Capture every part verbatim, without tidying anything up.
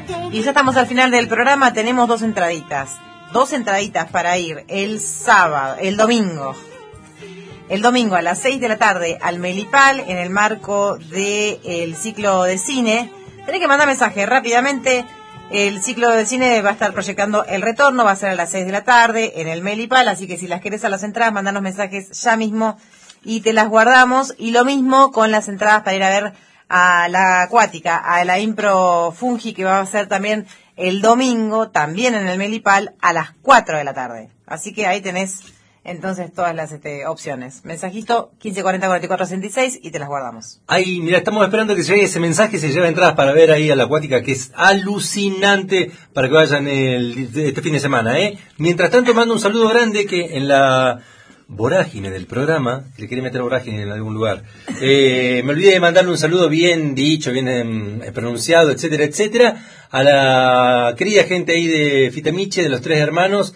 Y ya estamos al final del programa, tenemos dos entraditas. Dos entraditas para ir el sábado, el domingo. El domingo a las seis de la tarde al Melipal en el marco del ciclo de cine. Tenés que mandar mensaje rápidamente. El ciclo de cine va a estar proyectando El Retorno, va a ser a las seis de la tarde en el Melipal, así que si las querés a las entradas, mandanos mensajes ya mismo y te las guardamos. Y lo mismo con las entradas para ir a ver a la acuática, a la Impro Fungi, que va a ser también el domingo, también en el Melipal, a las cuatro de la tarde. Así que ahí tenés entonces todas las este, opciones. Mensajito quince cuarenta cuarenta y cuatro sesenta y seis y te las guardamos. Ahí, mira, estamos esperando que llegue ese mensaje, se lleva entradas para ver ahí a la acuática, que es alucinante, para que vayan el, este fin de semana, ¿eh? Mientras tanto, mando un saludo grande que en la vorágine del programa, le quería meter vorágine en algún lugar, eh, me olvidé de mandarle un saludo bien dicho, bien eh, pronunciado, etcétera, etcétera, a la querida gente ahí de Fitamiche, de los Tres Hermanos,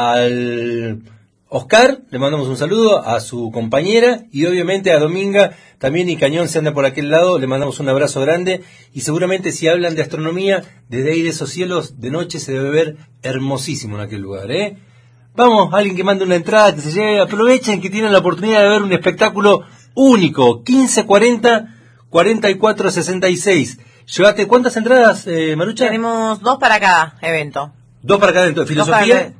al Oscar, le mandamos un saludo, a su compañera y obviamente a Dominga, también y Cañón se anda por aquel lado, le mandamos un abrazo grande y seguramente si hablan de astronomía, desde ahí de esos cielos de noche se debe ver hermosísimo en aquel lugar, ¿eh? Vamos, alguien que mande una entrada, que se lleve, aprovechen que tienen la oportunidad de ver un espectáculo único, quince cuarenta cuarenta y cuatro sesenta y seis. Llévate, ¿cuántas entradas, eh, Marucha? Tenemos dos para cada evento. Dos para cada evento, filosofía para...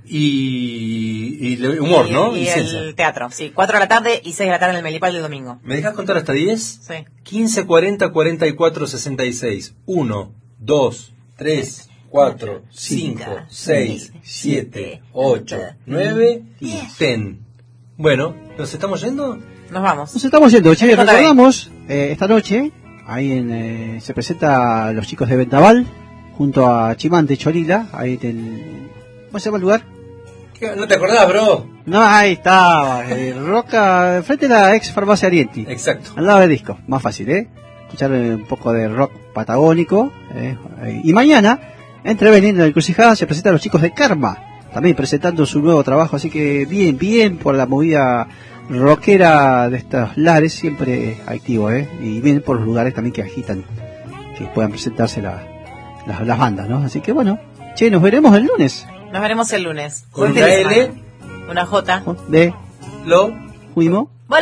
y, y humor, y, ¿no? Y, y el teatro, sí. Cuatro de la tarde y seis de la tarde en el Melipal del domingo. ¿Me dejas contar hasta diez? Sí. quince cuarenta cuarenta y cuatro sesenta y seis. uno, dos, tres, cuatro, cinco, seis, siete, ocho, nueve, diez. Bueno, ¿nos estamos yendo? Nos vamos. Nos estamos yendo, che, recordamos eh, esta noche, ahí en, eh, se presenta los chicos de Vendaval, junto a Chimante Chorila, ahí del... ¿Cómo se llama el lugar? ¿Qué? ¿No te acordás, bro? No, ahí estaba, eh, Roca, frente a la ex farmacia Arienti. Exacto. Al lado del disco, más fácil, ¿eh? Escuchar un poco de rock patagónico. Eh, y mañana, entre Benito y la Encrucijada, se presentan los chicos de Karma, también presentando su nuevo trabajo, así que bien, bien por la movida rockera de estos lares, siempre activo, ¿eh? Y bien por los lugares también que agitan, que puedan presentarse la, la, las bandas, ¿no? Así que bueno, che, nos veremos el lunes. Nos veremos el lunes. Con una L, una J, de Lo, Juimo.